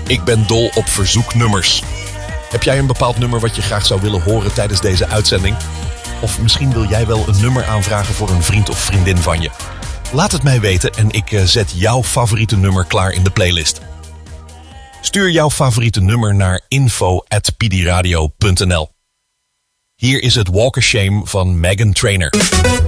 Ik ben dol op verzoeknummers. Heb jij een bepaald nummer wat je graag zou willen horen tijdens deze uitzending? Of misschien wil jij wel een nummer aanvragen voor een vriend of vriendin van je? Laat het mij weten en ik zet jouw favoriete nummer klaar in de playlist. Stuur jouw favoriete nummer naar info@pdiradio.nl. Hier is het Walk of Shame van Meghan Trainor.